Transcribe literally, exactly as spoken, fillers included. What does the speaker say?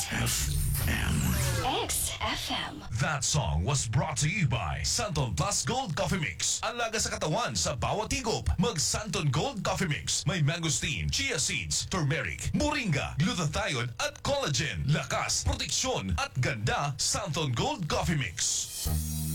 F M. X F M. That song was brought to you by Santon Plus Gold Coffee Mix. Ang laga sa katawan sa bawat higop. Mag Santon Gold Coffee Mix. May mangosteen, chia seeds, turmeric, moringa, glutathione at collagen. Lakas, proteksyon at ganda. Santon Gold Coffee Mix.